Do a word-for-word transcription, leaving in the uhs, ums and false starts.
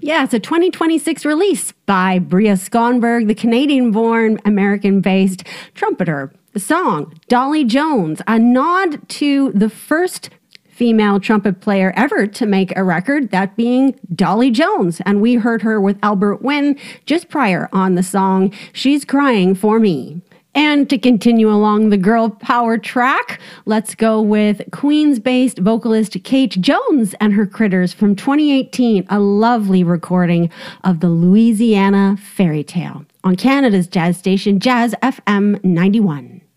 Yeah, it's a twenty twenty-six release by Bria Skonberg, the Canadian-born, American-based trumpeter. The song, Dolly Jones, a nod to the first female trumpet player ever to make a record, that being Dolly Jones. And we heard her with Albert Wynn just prior on the song, She's Crying for Me. And to continue along the girl power track, let's go with Queens-based vocalist Kate Jones and her Critters from twenty eighteen, a lovely recording of the Louisiana Fairy Tale on Canada's jazz station, Jazz F M ninety-one.